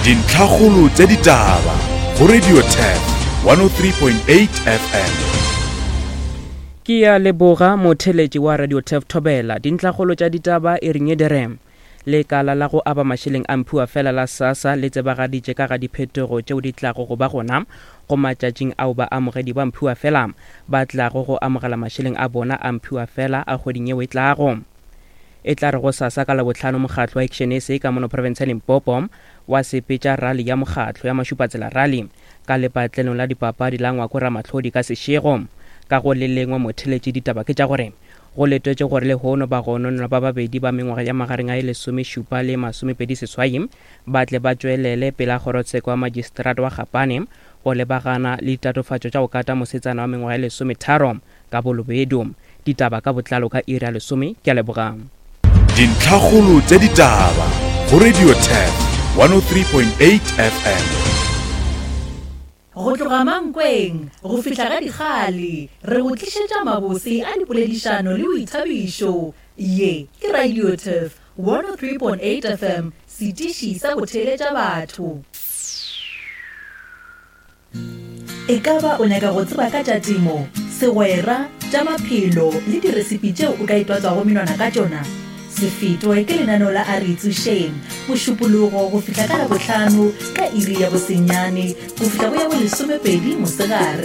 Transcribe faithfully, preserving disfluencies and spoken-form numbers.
dintlhakgolo tsa ditaba go Radio Tef one oh three point eight F M. Ke ya leboga motheletši wa Radio Tef Thobela. Dintlhakgolo tša ditaba e ringe derem le kala la go aba mašeleng a mphiwa fela la SASSA le tsebagaditše ka ga diphetogo tšeo di tlago go ba gona go matšatšing ao ba amogedi ba mphiwa fela ba tlago go amogela mašeleng a bona a mphiwa fela a kgweding yeo e tlago. E tla re go SASSA ka labohlano mokgatlo wa Action S A ka mono province ya Limpopo wa sepetša rally ya mokgatlo ya Mašupatsela rally ka lepatlelong la dipapadi la Ngwako Ramatlhodi ka Seshego. Ka go le lengwa motheletši ditaba ke tša gore go letwetše gore lehono ba gononelwa ba babedi ba mengwaga ya magareng a e lesomešupa le masomepedi seswai ba tle ba tšwelele pela kgorotsheko wa magistrata wa Gapane go lebagana le ditatofatšo tša go kata mosetsana wa mengwaga ya lesometharo ka Bolobedu. Ditaba ka botlalo ka iri ya lesome. Ke a lebogang. Dintlhakgolo tsa ditaba go Radio Tef one oh three point eight F M. Go tloga Mankweng go fihla ga dikgale re go tlišetša mabose a dipoledišano le boithabišo. Ye ke Radio Tef one oh three point eight F M, setiši sa go theletša batho. E ka ba o nyaka go tseba ka tša temo, segwera, tša maphelo le diresipi tšeo o ka itwatsago menwana ka tšona? Se fetwe ke lenaneo la Aritsušeng mošupologo go fihla ka labohlano ka iri ya bosenyane go fihla go ya bo lesomepedi mosegare.